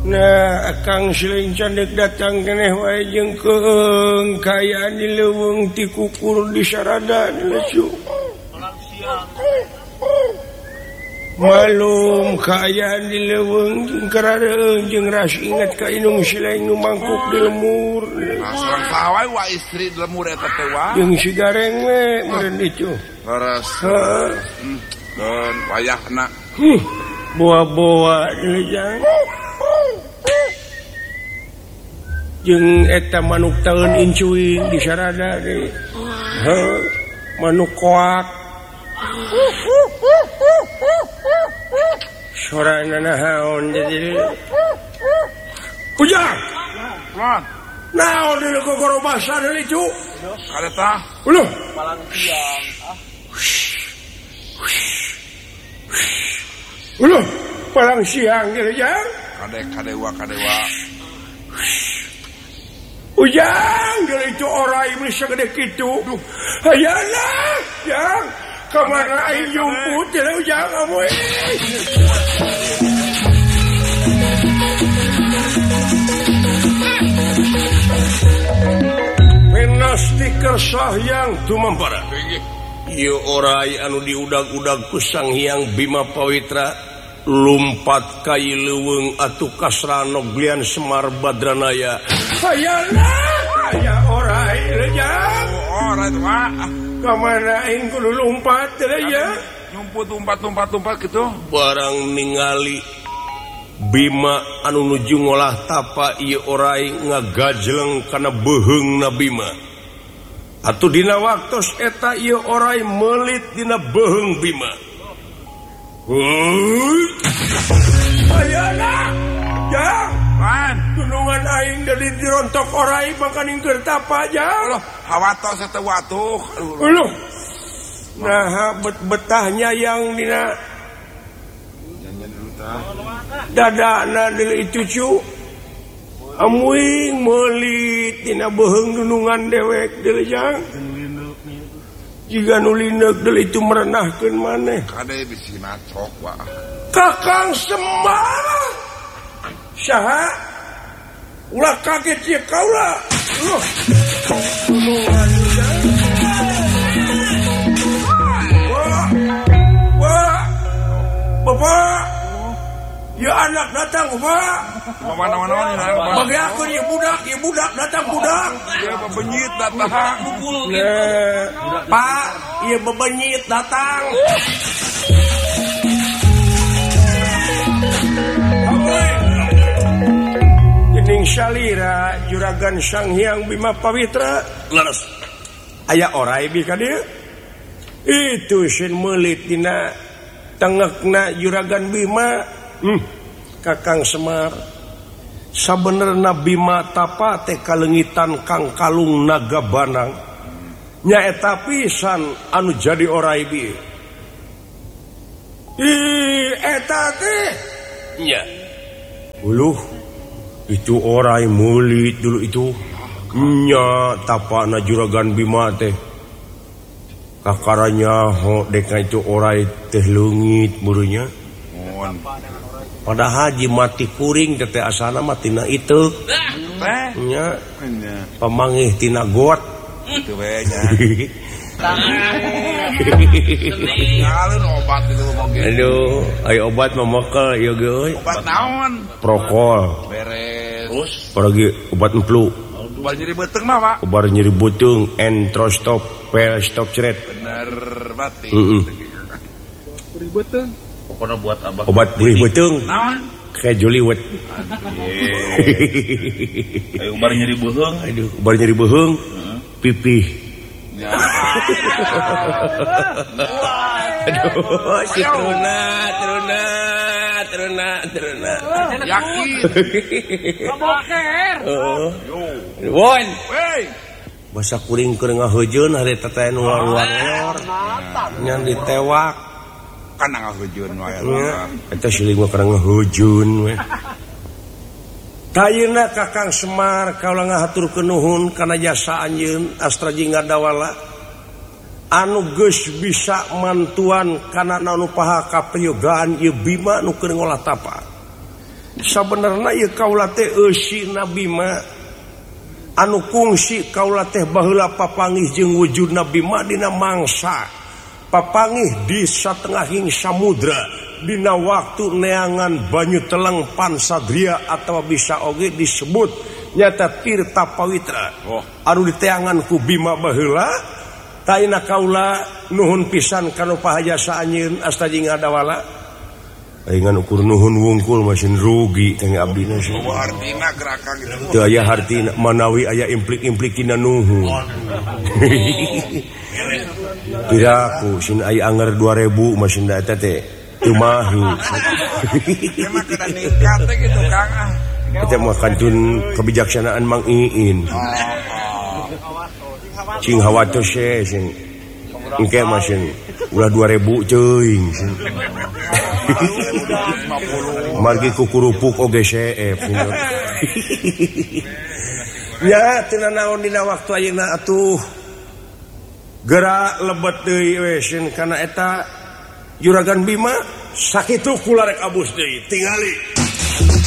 Nah Kang Siling candek datang keneh wae jeung keung kayaan di leuweung ti kukur di sarada lecu. Malum kayaan di leuweung jeung karareung jeung ras ingat ka Inung Siling nu mangkuk di lemur. Sareng sawae wa istri di lemur eta teh wa. Jeung si gareng we meureun dicu. Leres. Dan wayahna. Boa-boa dilejang. Jeung eta manuk taeun incuing di sarada deui. Manuk koak. Sorana naon jadi. Ujang. Naon deui gogoro basa deui cu. Kareta. Uluh. Palang siang. Uluh, palang siang dilejang. Kadewa. Ujang dari itu orang yang bisa gede gitu. Hayalah, Jang. Kemana aing jumput ya Ujang kamu ini. Pena stiker sahyang tumampara. Ieu orai anu diudag-udag ku Sang Hyang Bima Pawitra lumpat ka leuweung atuh kasrana Glian Semar Badranaya. Hayalah aya orai lejang. Orai teh wa. Ka mana aing kudu lumpat teh ya. Nyumput gitu. Barang ningali Bima anu nuju ngolah tapa ieu orai ngagajleng kana beuheungna Bima. Atuh dina waktos eta ieu orai meulit dina beuheung Bima. Ayeuna, Jang, Man, tunungan aing dari dirontok orai makaning keur tapa Jang. hawatos eta watuh. Uluh. Nah, betahnya yang dina dadana deui itu cu. Amuing meulit dina beuheung nunungan dewek deui Jang. Jika nulineuk deui itu merenahkeun maneh. Kade bisi macok wa. Kakang Semar. Saha? Ulah kaget ieu kaula. Nunungan Wah. Bapak. Ya anak datang, Bapak. Mana-mana Bagi aku ya budak datang budak. Ya bebenyit datang. Pak, iya bebenyit datang. Gening salira juragan Sang Hyang Bima Pawitra. Leres. Aya orai bi ka dieu. Itu sin meulit dina tengekna juragan Bima. Kakang Semar. Sabenerna Bima tapa teh kalengitan Kang Kalung Naga Banang nyaeta pisan anu jadi orai bi. Eta teh nya uluh itu orai meulit dulu itu nya tapana juragan Bima teh kakaranya ho deka itu orai teh leungit murunya. Padahal haji mati kuring teh asana matina itu nya pamangih tina got itu we nya. Ngalun obat itu moge. Aduh, ayo obat mah mokel ieu ge. Obat naon? Prokol. Beres. Terus Paragi obat flu. Obat nyeri beuteung mah, Pak. Obat nyeri beuteung, entrostop, pel-stop ceret. Bener berarti. beri beuteung. Pokona buat abah. Obat beuih beuteung. Naon? Kayak Joliwet. Ayo ubar nyeri beuheung. Aduh, obat nyeri beuheung. Pipih. Ya. Aduh, si teruna. Yakin. Boker. Won. Wey. Basa kuring keur ngaheujeun hari teh nu luar-luar. Nyan ditewak. Kan ngaheujeun wae. Eta siling mah keur ngaheujeun we. Tayuna Kakang Semar kaula ngahaturkeun nuhun kana jasa anjeun Astra Jinggadawala anu geus bisa mantuan kana anu paha kaprayogaan ieu Bima nu keur ngolah tapa. Sabenerna ieu kaula teh eusina Bima anu kungsi kaula teh baheula papanggih jeung wujudna Bima dina mangsa papanggih di satengahing samudra dina waktu neangan banyu teleng Pansadria atau bisa oge disebut nyata Tirta Pawitra anu diteangan ku Bima baheula taina kaula nuhun pisan kana pahajasa anjeun astajing adawala ayeuna ukur nuhun wungkul masin rugi teh abdina sih artina gerakan gitu teu aya hartina manawi aya implik-implikina nuhun piraku sin aya anger 2000 masin da eta teh teu mahu emang kada ningkat teh gitu Kang eta mah kantun kebijaksanaan Mang Iin cing hawatos sing engke masin ulah 2000 ceuing margi ku kurupuk oge CF ya tina naon dina waktu ayeuna atuh geura lebet deui we kana eta Juragan Bima sakitu kula rek abus deui tingali